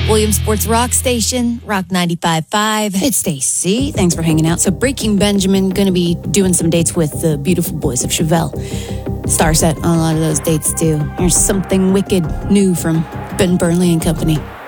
Williams Sports Rock Station, Rock 95.5. It's Stacy. Thanks for hanging out. So Breaking Benjamin, going to be doing some dates with the beautiful boys of Chevelle. Star set on a lot of those dates, too. There's something wicked new from Ben Burnley and company.